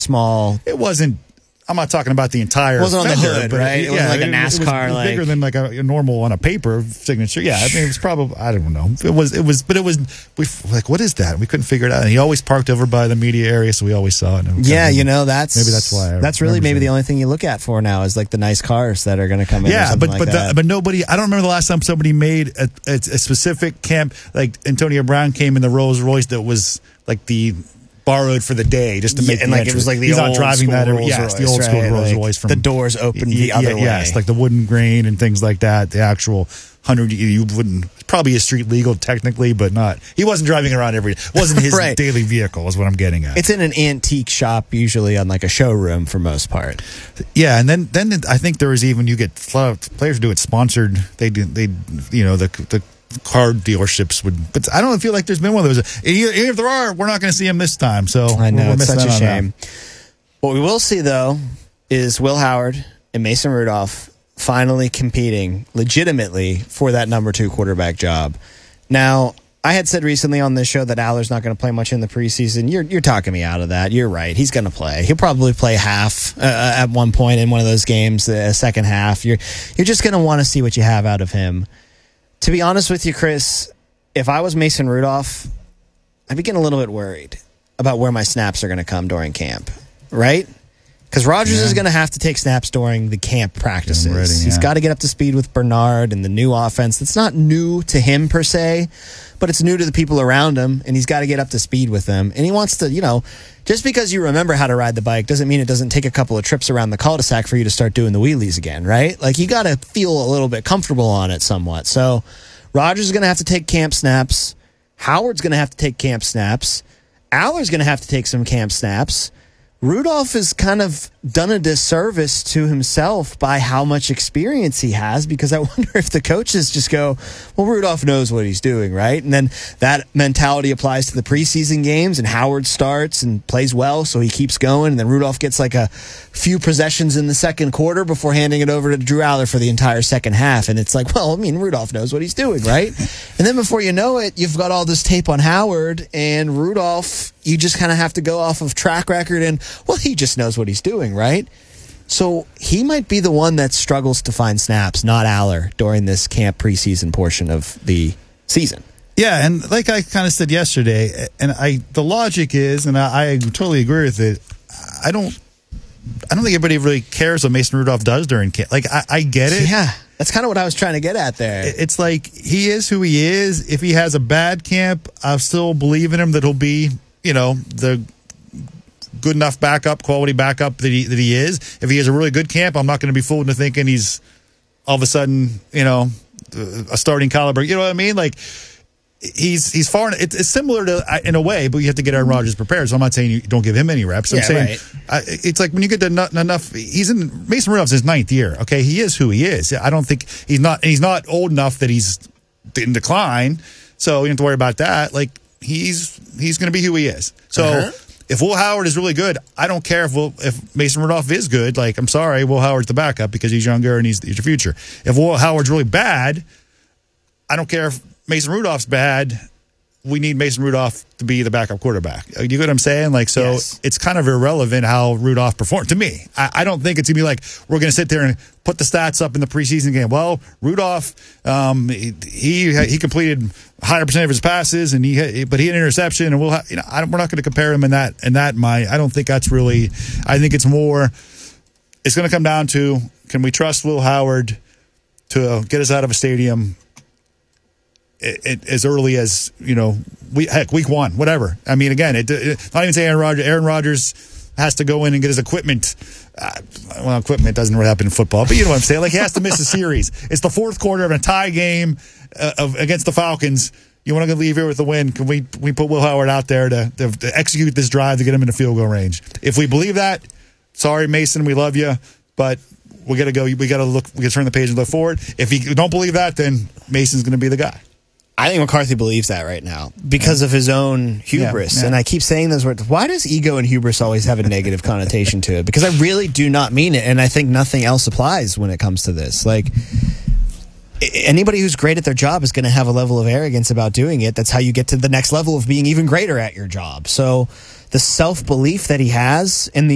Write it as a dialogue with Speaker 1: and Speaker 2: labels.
Speaker 1: small.
Speaker 2: It wasn't. I'm not talking about the entire.
Speaker 1: It wasn't on the
Speaker 2: fender,
Speaker 1: hood,
Speaker 2: but
Speaker 1: right? It wasn't like a NASCAR.
Speaker 2: It was bigger than like a normal on a paper signature. Yeah, I mean, it was probably. I don't know. It was. But it was. We like, what is that? We couldn't figure it out. And he always parked over by the media area, so we always saw it.
Speaker 1: Yeah, that's
Speaker 2: maybe that's why.
Speaker 1: That's really maybe the only thing you look at for now is like the nice cars that are going to come in.
Speaker 2: Yeah,
Speaker 1: but
Speaker 2: but nobody. I don't remember the last time somebody made a specific camp like Antonio Brown came in the Rolls Royce that was like the. Borrowed for the day just to make
Speaker 1: and like it was like the
Speaker 2: he's
Speaker 1: old
Speaker 2: not driving
Speaker 1: school
Speaker 2: that
Speaker 1: Rolls
Speaker 2: yes
Speaker 1: Royce,
Speaker 2: the old school
Speaker 1: right?
Speaker 2: Rolls
Speaker 1: like
Speaker 2: Royce from
Speaker 1: the doors open the other way.
Speaker 2: Yes, like the wooden grain and things like that. The actual 100 you wouldn't probably is street legal technically, but not. He wasn't driving around every day. It wasn't his
Speaker 1: right.
Speaker 2: daily vehicle is what I'm getting at.
Speaker 1: It's in an antique shop usually on like a showroom for most part.
Speaker 2: Yeah, and then I think there was even you get players do it sponsored. They the car dealerships would, but I don't feel like there's been one of those. If there are, we're not going to see them this time. So
Speaker 1: I know it's such a shame. What we will see though is Will Howard and Mason Rudolph finally competing legitimately for that number 2 quarterback job. Now, I had said recently on this show that Aller's not going to play much in the preseason. You're talking me out of that. You're right. He's going to play. He'll probably play half at one point in one of those games, a second half. You're just going to want to see what you have out of him. To be honest with you, Chris, if I was Mason Rudolph, I'd be getting a little bit worried about where my snaps are going to come during camp, right? Because Rodgers is going to have to take snaps during the camp practices. He's got to get up to speed with Bernard and the new offense. It's not new to him per se, but it's new to the people around him, and he's got to get up to speed with them. And he wants to, just because you remember how to ride the bike doesn't mean it doesn't take a couple of trips around the cul-de-sac for you to start doing the wheelies again, right? Like, you got to feel a little bit comfortable on it somewhat. So Rodgers is going to have to take camp snaps. Howard's going to have to take camp snaps. Aller's going to have to take some camp snaps. Rudolph has kind of done a disservice to himself by how much experience he has, because I wonder if the coaches just go, well, Rudolph knows what he's doing, right? And then that mentality applies to the preseason games, and Howard starts and plays well, so he keeps going, and then Rudolph gets like a few possessions in the second quarter before handing it over to Drew Aller for the entire second half. And it's like, well, I mean, Rudolph knows what he's doing, right? And then before you know it, you've got all this tape on Howard, and Rudolph, you just kind of have to go off of track record and, well, he just knows what he's doing, right? So he might be the one that struggles to find snaps, not Aller, during this camp preseason portion of the season.
Speaker 2: Yeah, and like I kind of said yesterday, and the logic is, and I totally agree with it, I don't think anybody really cares what Mason Rudolph does during camp. Like, I get it.
Speaker 1: Yeah, that's kind of what I was trying to get at there.
Speaker 2: It's like, he is who he is. If he has a bad camp, I still believe in him that he'll be, the good enough backup, quality backup that he is. If he has a really good camp, I'm not going to be fooled into thinking he's all of a sudden, a starting caliber. You know what I mean? Like, he's far. It's similar to, in a way, but you have to get Aaron Rodgers prepared. So I'm not saying you don't give him any reps. I'm saying it's like when you get to enough. Mason Rudolph's his 9th year. Okay, he is who he is. I don't think he's not old enough that he's in decline. So you don't have to worry about that. Like, he's going to be who he is. So if Will Howard is really good, I don't care if Mason Rudolph is good. Like, I'm sorry, Will Howard's the backup because he's younger and he's your future. If Will Howard's really bad, I don't care if Mason Rudolph's bad. We need Mason Rudolph to be the backup quarterback. You get what I'm saying? Like, so It's kind of irrelevant how Rudolph performed to me. I don't think it's going to be like we're going to sit there and put the stats up in the preseason game. Well, Rudolph, he completed a higher percentage of his passes, but he had an interception, and we're not going to compare him in that. I don't think that's really. I think it's more. It's going to come down to, can we trust Will Howard to get us out of a stadium as early as, week 1, whatever. I mean, again, not even say Aaron Rodgers. Aaron Rodgers has to go in and get his equipment. Equipment doesn't really happen in football, but you know what I'm saying. Like, he has to miss a series. It's the 4th quarter of a tie game against the Falcons. You want to leave here with the win? Can we put Will Howard out there to execute this drive to get him in the field goal range? If we believe that, sorry, Mason, we love you, but we got to go. We got to look. We got to turn the page and look forward. If you don't believe that, then Mason's going to be the guy.
Speaker 1: I think McCarthy believes that right now because of his own hubris. Yeah. And I keep saying those words. Why does ego and hubris always have a negative connotation to it? Because I really do not mean it, and I think nothing else applies when it comes to this. Like, anybody who's great at their job is going to have a level of arrogance about doing it. That's how you get to the next level of being even greater at your job. So the self-belief that he has and the